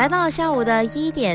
来到下午的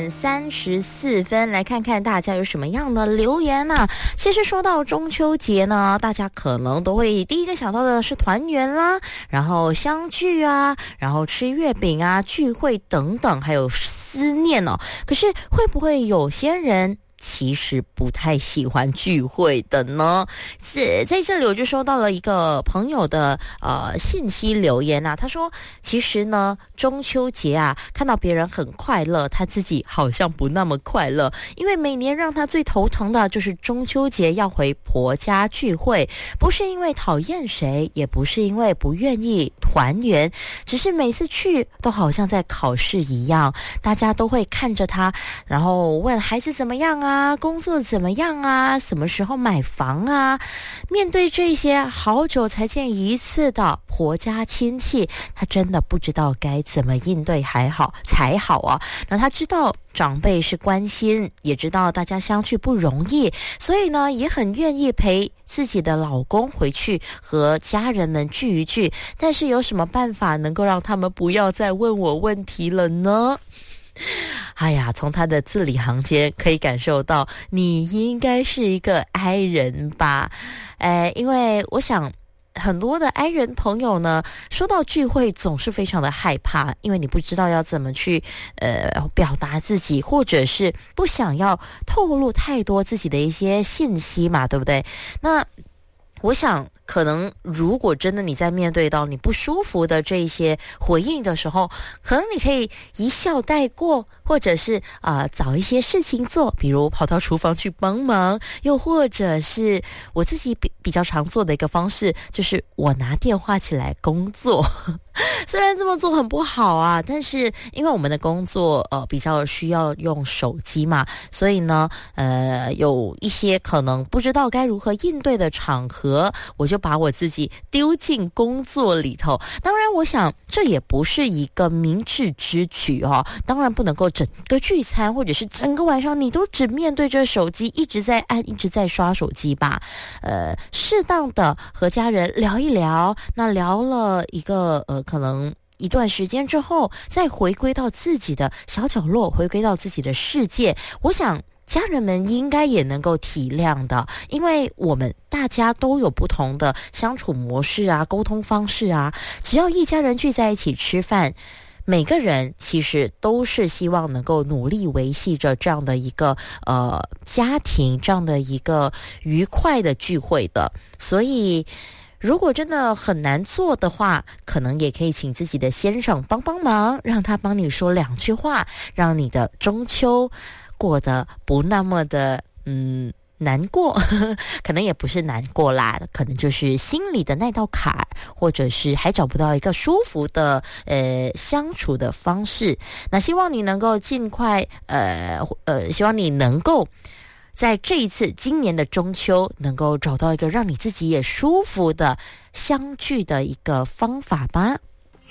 1:34，来看看大家有什么样的留言啊。其实说到中秋节呢，大家可能都会第一个想到的是团圆啦，然后相聚啊，然后吃月饼啊，聚会等等，还有思念哦。可是会不会有些人其实不太喜欢聚会的呢？在这里我就收到了一个朋友的信息留言啊，他说其实呢中秋节啊，看到别人很快乐，他自己好像不那么快乐，因为每年让他最头疼的就是中秋节要回婆家聚会，不是因为讨厌谁，也不是因为不愿意团圆，只是每次去都好像在考试一样，大家都会看着他，然后问孩子怎么样啊，工作怎么样啊，什么时候买房啊。面对这些好久才见一次的婆家亲戚，他真的不知道该怎么应对才好啊。那他知道长辈是关心，也知道大家相聚不容易，所以呢也很愿意陪自己的老公回去和家人们聚一聚，但是有什么办法能够让他们不要再问我问题了呢？哎呀，从他的字里行间可以感受到你应该是一个 I 人吧。因为我想很多的 I 人朋友呢，说到聚会总是非常的害怕，因为你不知道要怎么去表达自己，或者是不想要透露太多自己的一些信息嘛，对不对？那我想可能如果真的你在面对到你不舒服的这些回应的时候，可能你可以一笑带过，或者是找一些事情做，比如跑到厨房去帮忙，又或者是我自己比较常做的一个方式，就是我拿电话起来工作。虽然这么做很不好啊，但是因为我们的工作比较需要用手机嘛，所以呢有一些可能不知道该如何应对的场合，我就把我自己丢进工作里头。当然我想这也不是一个明智之举哦，当然不能够整个聚餐或者是整个晚上你都只面对着手机，一直在按一直在刷手机吧。适当的和家人聊一聊，那聊了一个可能一段时间之后，再回归到自己的小角落，回归到自己的世界，我想家人们应该也能够体谅的，因为我们大家都有不同的相处模式啊，沟通方式啊，只要一家人聚在一起吃饭，每个人其实都是希望能够努力维系着这样的一个家庭，这样的一个愉快的聚会的。所以如果真的很难做的话，可能也可以请自己的先生帮帮忙，让他帮你说2句话，让你的中秋过得不那么的难过。可能也不是难过啦，可能就是心里的那道坎，或者是还找不到一个舒服的相处的方式。那希望你能够尽快希望你能够在这一次今年的中秋能够找到一个让你自己也舒服的相聚的一个方法吧。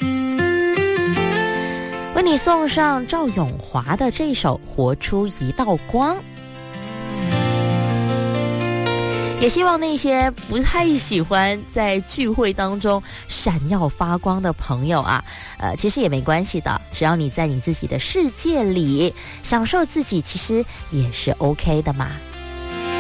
为你送上赵咏华的这首《活出一道光》，也希望那些不太喜欢在聚会当中闪耀发光的朋友啊，其实也没关系的，只要你在你自己的世界里享受自己，其实也是 OK 的嘛。